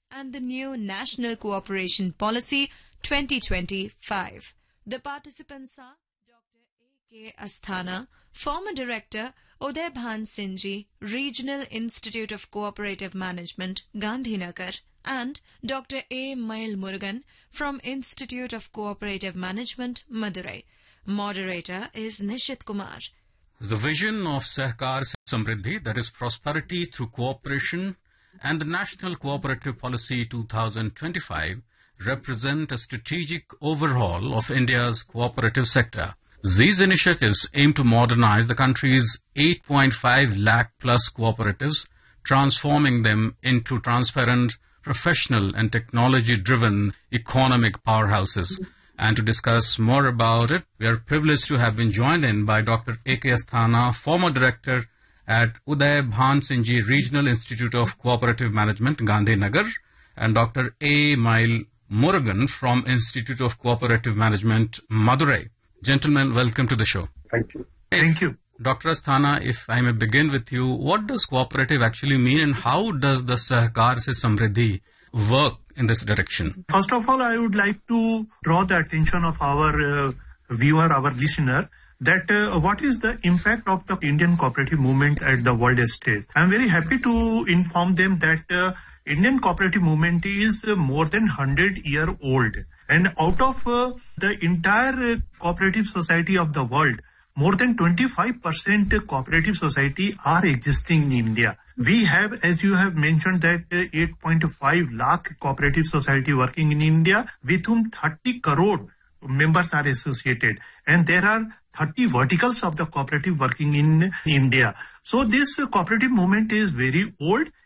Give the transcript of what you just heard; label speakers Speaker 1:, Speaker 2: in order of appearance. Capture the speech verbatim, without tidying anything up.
Speaker 1: and the new National Cooperation Policy twenty twenty-five. The participants are Doctor A K Asthana, former Director, Uday Bhan Singh Ji, Regional Institute of Cooperative Management, Gandhinagar, and Doctor A. Mail Murugan from Institute of Cooperative Management, Madurai. Moderator is Nishit Kumar.
Speaker 2: The vision of Sahkar Se Samriddhi, that is prosperity through cooperation, and the National Cooperative Policy twenty twenty-five represent a strategic overhaul of India's cooperative sector. These initiatives aim to modernize the country's eight point five lakh plus cooperatives, transforming them into transparent, professional and technology-driven economic powerhouses. And to discuss more about it, we are privileged to have been joined in by Doctor A K Asthana, former Director at Uday Bhan Singh Ji Regional Institute of Cooperative Management, Gandhinagar, and Doctor A. Mail Murugan from Institute of Cooperative Management, Madurai. Gentlemen, welcome to the show.
Speaker 3: Thank you.
Speaker 2: If,
Speaker 3: Thank you.
Speaker 2: Doctor Asthana, if I may begin with you, what does cooperative actually mean and how does the Sahkar Se Samriddhi work in this direction?
Speaker 3: First of all, I would like to draw the attention of our uh, viewer, our listener, that uh, what is the impact of the Indian cooperative movement at the world stage. I am very happy to inform them that uh, Indian cooperative movement is uh, more than one hundred year old. And out of uh, the entire uh, cooperative society of the world, more than twenty-five percent cooperative society are existing in India. We have, as you have mentioned, that uh, eight point five lakh cooperative society working in India, with whom thirty crore members are associated. And there are thirty verticals of the cooperative working in India. So this uh, cooperative movement is very old